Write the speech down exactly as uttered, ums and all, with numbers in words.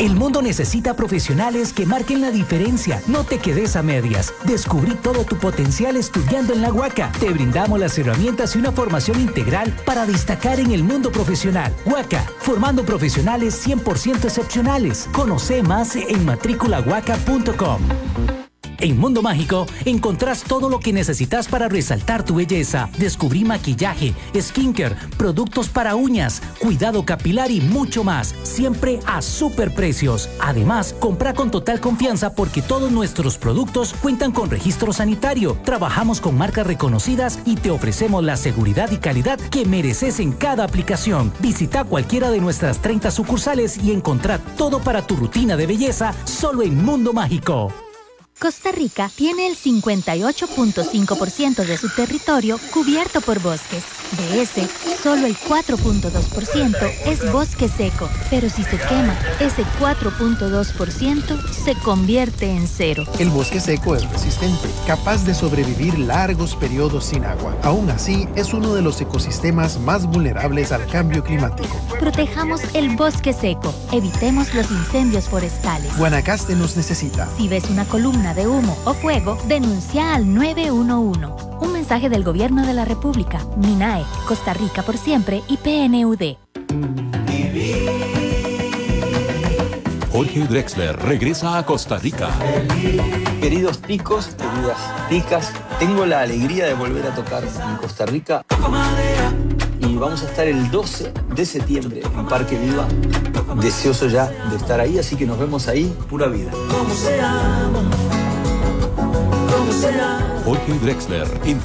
El mundo necesita profesionales que marquen la diferencia. No te quedes a medias. Descubrí todo tu potencial estudiando en la UACA. Te brindamos las herramientas y una formación integral para destacar en el mundo profesional. UACA, formando profesionales cien por ciento excepcionales. Conoce más en matrícula huaca punto com. En Mundo Mágico encontrás todo lo que necesitas para resaltar tu belleza. Descubrí maquillaje, skincare, productos para uñas, cuidado capilar y mucho más. Siempre a super precios. Además, compra con total confianza porque todos nuestros productos cuentan con registro sanitario. Trabajamos con marcas reconocidas y te ofrecemos la seguridad y calidad que mereces en cada aplicación. Visita cualquiera de nuestras treinta sucursales y encontrá todo para tu rutina de belleza solo en Mundo Mágico. Costa Rica tiene el cincuenta y ocho punto cinco por ciento de su territorio cubierto por bosques. De ese, solo el cuatro punto dos por ciento es bosque seco. Pero si se quema, ese cuatro punto dos por ciento se convierte en cero. El bosque seco es resistente, capaz de sobrevivir largos periodos sin agua. Aún así, es uno de los ecosistemas más vulnerables al cambio climático. Protejamos el bosque seco. Evitemos los incendios forestales. Guanacaste nos necesita. Si ves una columna de humo o fuego, denuncia al nueve uno uno. Un mensaje del Gobierno de la República, MINAE, Costa Rica por siempre y P N U D. Jorge Drexler regresa a Costa Rica. Queridos ticos, queridas ticas, tengo la alegría de volver a tocar en Costa Rica. Y vamos a estar el doce de septiembre en Parque Viva. Deseoso ya de estar ahí, así que nos vemos ahí, pura vida. Jorge Drexler.